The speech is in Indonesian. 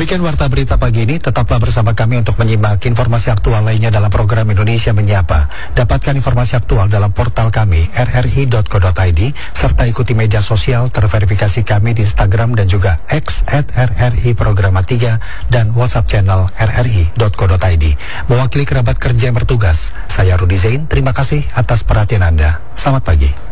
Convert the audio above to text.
Demikian Warta Berita pagi ini. Tetaplah bersama kami untuk menyimak informasi aktual lainnya dalam program Indonesia Menyapa. Dapatkan informasi aktual dalam portal kami rri.co.id serta ikuti media sosial terverifikasi kami di Instagram dan juga X @RRI Programa 3 dan WhatsApp channel rri.co.id. Mewakili kerabat kerja yang bertugas, saya Rudi Zain. Terima kasih atas perhatian Anda. Selamat pagi.